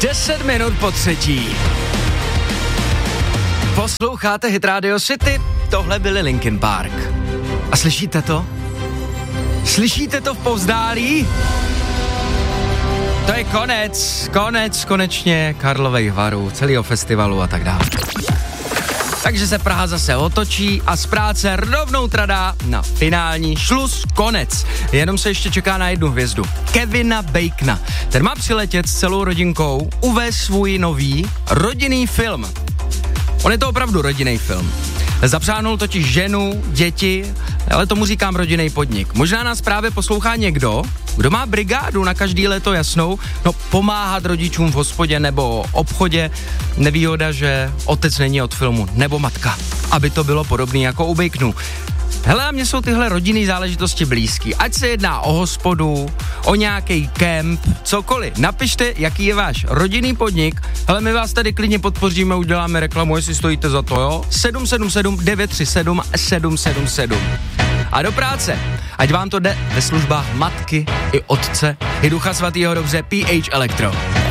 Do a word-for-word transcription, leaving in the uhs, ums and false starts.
deset minut po třetí. Posloucháte Hit Radio City? Tohle byly Linkin Park. A slyšíte to? Slyšíte to v povzdálí? To je konec, konec konečně Karlových Varů, celého festivalu a tak dále. Takže se Praha zase otočí a z práce rovnou tradá na finální šluz, konec. Jenom se ještě čeká na jednu hvězdu. Kevina Bacona. Ten má přiletět s celou rodinkou, uvést svůj nový rodinný film. On je to opravdu rodinný film. Zapřánul totiž ženu, děti, ale tomu říkám rodinný podnik. Možná nás právě poslouchá někdo, kdo má brigádu na každý léto jasnou, no pomáhat rodičům v hospodě nebo obchodě. Nevýhoda, že otec není od filmu, nebo matka, aby to bylo podobné jako u Baconů. Hele, a mně jsou tyhle rodinné záležitosti blízký. Ať se jedná o hospodu, o nějaký kemp, cokoliv. Napište, jaký je váš rodinný podnik. Hele, my vás tady klidně podpoříme, uděláme reklamu, jestli stojíte za to, jo? sedm sedm sedm devět tři sedm sedm sedm sedm. A do práce. Ať vám to jde ve službách matky i otce, i Ducha Svatýho dobře, P H Electro.